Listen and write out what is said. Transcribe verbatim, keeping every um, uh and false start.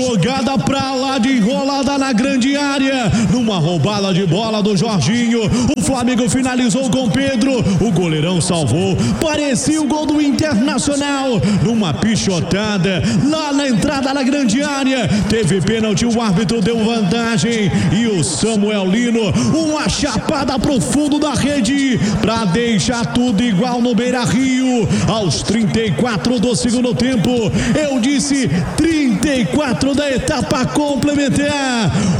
jogada pra lá de enrolada na grande área, numa roubada de bola do Jorginho, o Flamengo finalizou com Pedro, o goleirão salvou, parecia o gol do Internacional, numa pichotada, lá na entrada da grande área, teve pênalti, o árbitro deu vantagem, e o Samuel Lino, uma chapada pro fundo da rede, pra deixar tudo igual no Beira-Rio, aos trinta e quatro do segundo tempo, eu disse trinta e quatro da etapa complementar.